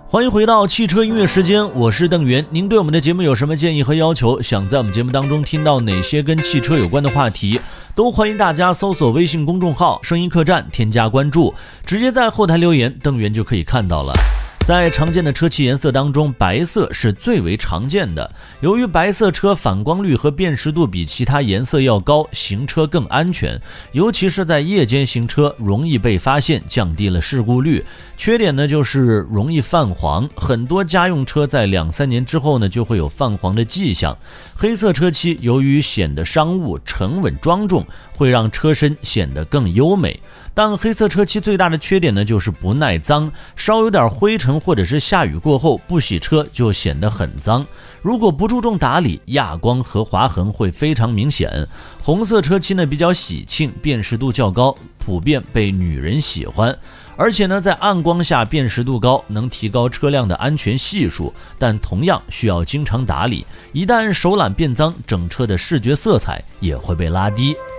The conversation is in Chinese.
欢迎回到汽车音乐时间，我是邓源。您对我们的节目有什么建议和要求？想在我们节目当中听到哪些跟汽车有关的话题？都欢迎大家搜索微信公众号声音客栈，添加关注，直接在后台留言，邓源就可以看到了。在常见的车漆颜色当中，白色是最为常见的。由于白色车反光率和辨识度比其他颜色要高，行车更安全，尤其是在夜间行车容易被发现，降低了事故率。缺点呢就是容易泛黄，很多家用车在2-3年之后呢就会有泛黄的迹象。黑色车漆由于显得商务、沉稳、庄重，会让车身显得更优美。但黑色车漆最大的缺点呢就是不耐脏，稍有点灰尘或者是下雨过后不洗车就显得很脏。如果不注重打理，亚光和划痕会非常明显。红色车漆呢比较喜庆，辨识度较高，普遍被女人喜欢。而且呢在暗光下辨识度高，能提高车辆的安全系数，但同样需要经常打理，一旦手懒变脏，整车的视觉色彩也会被拉低。